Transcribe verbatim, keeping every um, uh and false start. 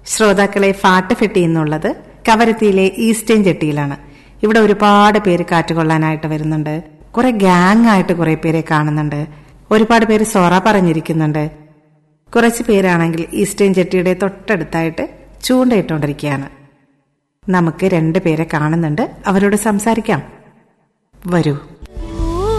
ശ്രോതാക്കളെ ഫാട്ട് ഫെട്ടി എന്നുള്ളത് കവരത്തിയിലെ ഈസ്റ്റേൺ ജെട്ടിയിലാണ്. ഇവിടെ ഒരുപാട് പേര് കാറ്റുകൊള്ളാനായിട്ട് വരുന്നുണ്ട്. കുറെ ഗ്യാങ് ആയിട്ട് കുറെ പേരെ കാണുന്നുണ്ട്. ഒരുപാട് പേര് സൊറ പറഞ്ഞിരിക്കുന്നുണ്ട്. കുറച്ച് പേരാണെങ്കിൽ ഈസ്റ്റേൺ ജെട്ടിയുടെ തൊട്ടടുത്തായിട്ട് ചൂണ്ടയിട്ടുകൊണ്ടിരിക്കുകയാണ്. നമുക്ക് രണ്ടു പേരെ കാണുന്നുണ്ട്. അവരോട് സംസാരിക്കാം. വരൂ.